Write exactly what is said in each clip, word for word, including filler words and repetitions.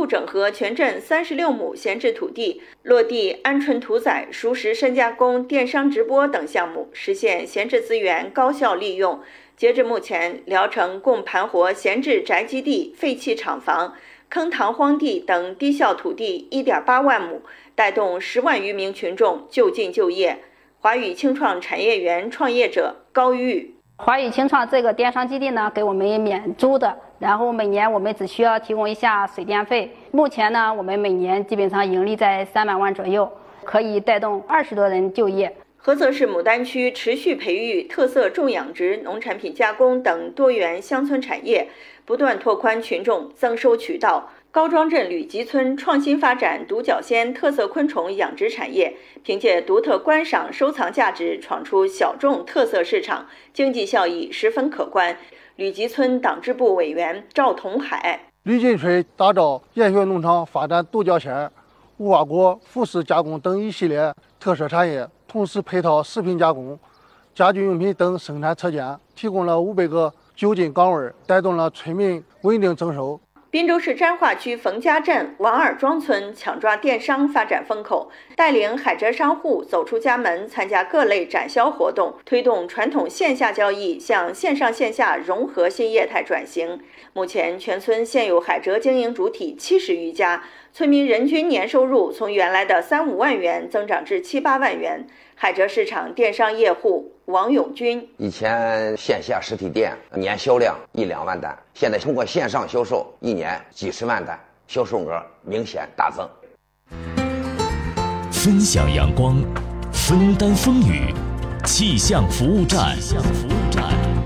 步整合全镇三十六亩闲置土地，落地鹌鹑屠宰、熟食深加工、电商直播等项目，实现闲置资源高效利用。截至目前，聊城共盘活闲置宅基地、废弃厂房、坑塘荒地等低效土地 一点八万亩，带动十万余名群众就近就业。华宇青创产业园创业者高玉。 华宇青创这个电商基地呢，给我们免租的，然后每年我们只需要提供一下水电费。目前呢，我们每年基本上盈利在三百万左右，可以带动二十多人就业。 菏泽市牡丹区持续培育特色种养殖、农产品加工等多元乡村产业，不断拓宽群众增收渠道。高庄镇吕集村创新发展独角仙特色昆虫养殖产业，凭借独特观赏收藏价值，闯出小众特色市场，经济效益十分可观。吕集村党支部委员赵同海： 吕集村打造研学农场，发展独角仙、无花果、服饰加工等一系列特色产业，同时配套食品加工、家居用品等生产车间，提供了五百个就近岗位，带动了村民稳定增收。 滨州市沾化区冯家镇王二庄村抢抓电商发展风口，带领海浙商户走出家门，参加各类展销活动，推动传统线下交易向线上线下融合新业态转型。目前，全村现有海浙经营主体七十余家，村民人均年收入从原来的三五万元增长至七八万元。海浙市场电商业户王永军： 以前线下实体店年销量一两万单，现在通过线上销售，一年几十万单，销售额明显大增。 分享阳光，分担风雨，气象服务站。气象服务站。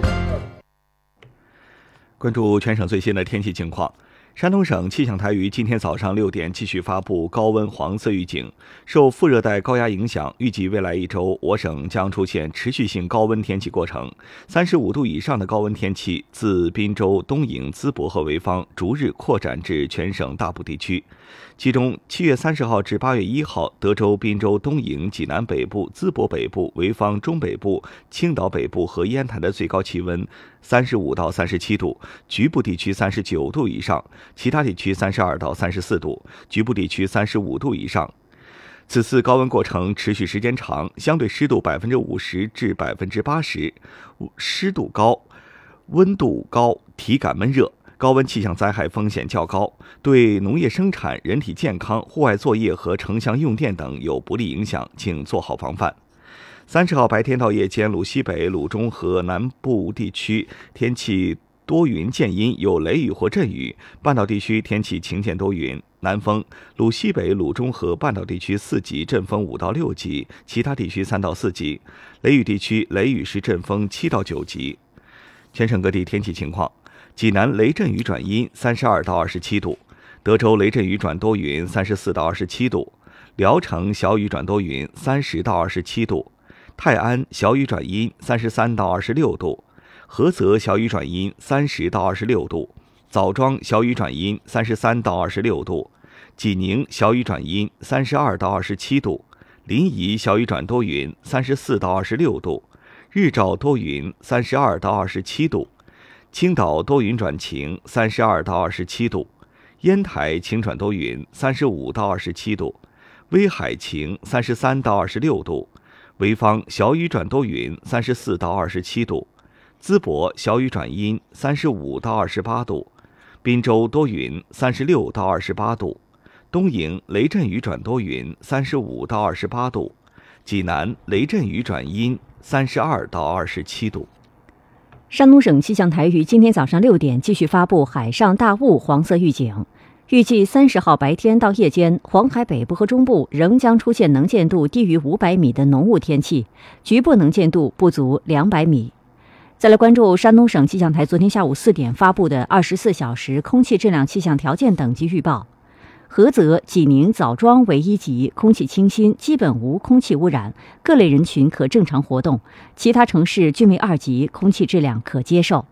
关注全省最新的天气情况。山东省气象台于今天早上六点继续发布高温黄色预警，受副热带高压影响，预计未来一周我省将出现持续性高温天气过程，三十五度以上的高温天气自滨州、东营、淄博和潍坊逐日扩展至全省大部地区。其中，七月三十号至八月一号，德州、滨州、东营、济南北部、淄博北部、潍坊中北部、青岛北部和烟台的最高气温三十五到三十七度，局部地区三十九度以上，其他地区三十二到三十四度，局部地区三十五度以上。此次高温过程持续时间长，相对湿度百分之五十至百分之八十，湿度高，温度高，体感闷热。高温气象灾害风险较高，对农业生产、人体健康、户外作业和城乡用电等有不利影响，请做好防范。三十号白天到夜间，鲁西北、鲁中和南部地区天气多云见阴，有雷雨或阵雨；半岛地区天气晴间多云，南风。鲁西北、鲁中和半岛地区四级，阵风五到六级；其他地区三到四级。雷雨地区雷雨时阵风七到九级。全省各地天气情况。济南雷阵雨转阴，三十二到二十七度；德州雷阵雨转多云，三十四到二十七度；聊城小雨转多云，三十到二十七度；泰安小雨转阴，三十三到二十六度；菏泽小雨转阴，三十到二十六度；枣庄小雨转阴，三十三到二十六度；济宁小雨转阴，三十二到二十七度；临沂小雨转多云，三十四到二十六度；日照多云，三十二到二十七度。青岛多云转晴，三十二到二十七度；烟台晴转多云，三十五到二十七度；威海晴，三十三到二十六度；潍坊小雨转多云，三十四到二十七度；淄博小雨转阴，三十五到二十八度；滨州多云，三十六到二十八度；东营雷阵雨转多云，三十五到二十八度；济南雷阵雨转阴，三十二到二十七度。 山东省气象台于今天早上六点继续发布海上大雾黄色预警，预计三十号白天到夜间，黄海北部和中部仍将出现能见度低于五百米的浓雾天气，局部能见度不足两百米。再来关注山东省气象台昨天下午四点发布的二十四小时空气质量气象条件等级预报。菏泽、济宁、枣庄为一级，空气清新，基本无空气污染，各类人群可正常活动；其他城市均为二级，空气质量可接受。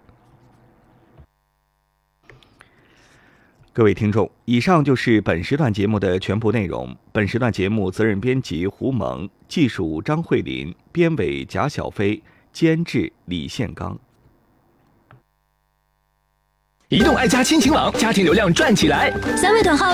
各位听众，以上就是本时段节目的全部内容。本时段节目责任编辑胡萌，技术张慧林，编委贾小飞，监制李宪刚。 移动爱家亲情网，家庭流量赚起来！ 三位短号